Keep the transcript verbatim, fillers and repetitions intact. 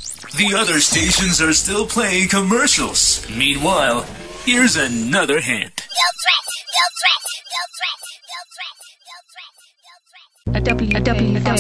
The other stations are still playing commercials. Meanwhile, here's another hint. No threat! No threat! No threat! No threat! No threat! No threat! A W, a W, a W.